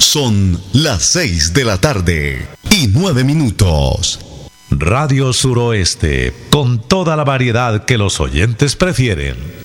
Son las 6 de la tarde y 9 minutos. Radio Suroeste, con toda la variedad que los oyentes prefieren.